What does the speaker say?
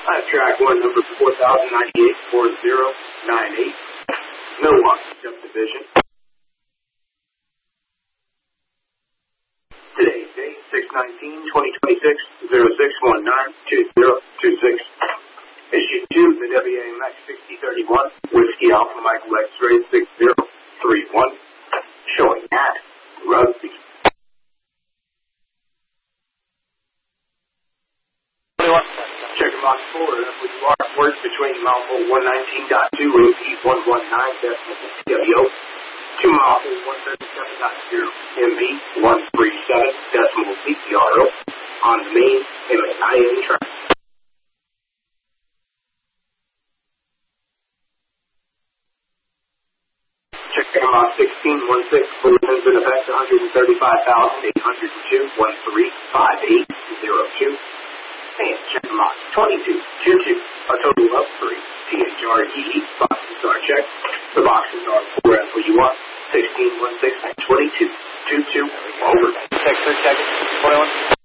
I have track 1 number 4098-4098, Milwaukee Subdivision. Today's date, 6/19/2026, 0619-2026. Issue 2, the WAMX 6031, Whiskey Alpha Michael X-Ray 6031, showing at Rugby. Check box 4, with words between mouthful 119.2 and P119.PWO to mouthful 137.0 MB 137 PPRO on the main MNIN track. Check box 1616, bulletins in effect 135,802.135802. And check box 2222, a total of 3. THRE, boxes are checked. The boxes are 4 as what you want. 1616 and 2222. Over. Check 3 seconds. 21.